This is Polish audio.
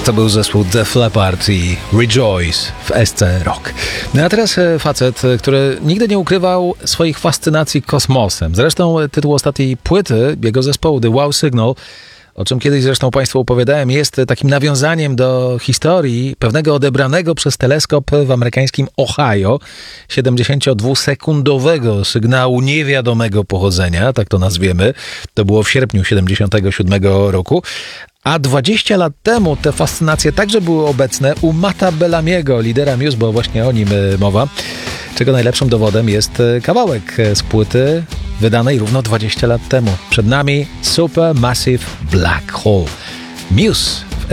To był zespół Def Leppard i Rejoice w SC Rock. No a teraz facet, który nigdy nie ukrywał swoich fascynacji kosmosem. Zresztą tytuł ostatniej płyty jego zespołu The Wow Signal, o czym kiedyś zresztą Państwu opowiadałem, jest takim nawiązaniem do historii pewnego odebranego przez teleskop w amerykańskim Ohio 72-sekundowego sygnału niewiadomego pochodzenia, tak to nazwiemy. To było w sierpniu 77 roku. A 20 lat temu te fascynacje także były obecne u Matta Bellamiego, lidera Muse, bo właśnie o nim mowa, czego najlepszym dowodem jest kawałek z płyty wydanej równo 20 lat temu. Przed nami Supermassive Black Hole. Muse.